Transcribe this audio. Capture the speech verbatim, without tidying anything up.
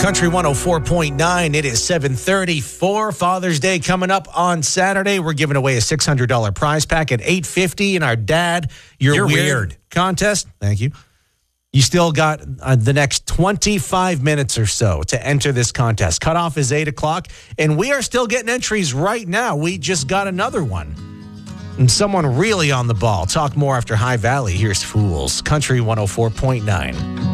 Country one oh four point nine. It is seven thirty-four. Father's Day coming up on Saturday. We're giving away a six hundred dollars prize pack at eight fifty in our Dad, You're, You're weird, Weird contest. Thank you. You still got uh, the next twenty-five minutes or so to enter this contest. Cutoff is eight o'clock, and we are still getting entries right now. We just got another one. And someone really on the ball. Talk more after High Valley. Here's Fools. Country one oh four point nine.